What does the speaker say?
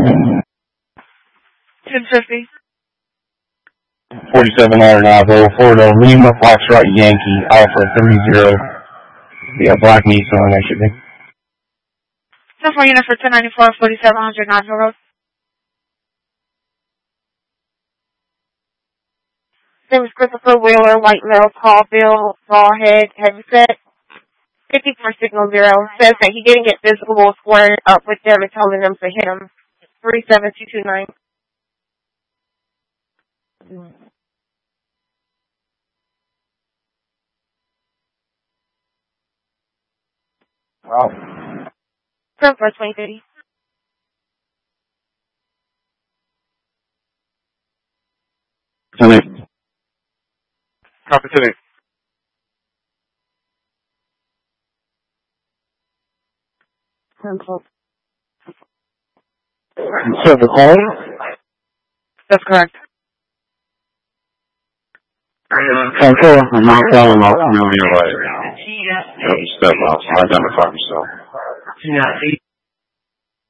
1050. 4700 Navajo, Florida, Lima, Foxtrot, Yankee, Alpha 30. Yeah, black Nissan, I should be. 10-4 unit for 1094, 4700 Navajo Road. Name is Christopher Wheeler, White Mill, Tallville, Rawhead, Heavyset. 5460. Says that he didn't get visible squaring up with them and telling them to hit him. 37229. Wow. 2030. Copy today. Server call? That's correct. Control, I'm not calling out. I'm on your way. Step off. Identify myself.